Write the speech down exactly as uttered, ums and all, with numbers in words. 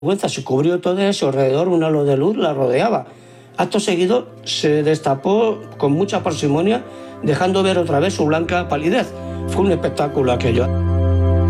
vergüenza, se cubrió todo eso alrededor, un halo de luz la rodeaba. Acto seguido se destapó con mucha parsimonia, dejando ver otra vez su blanca palidez. Fue un espectáculo aquello.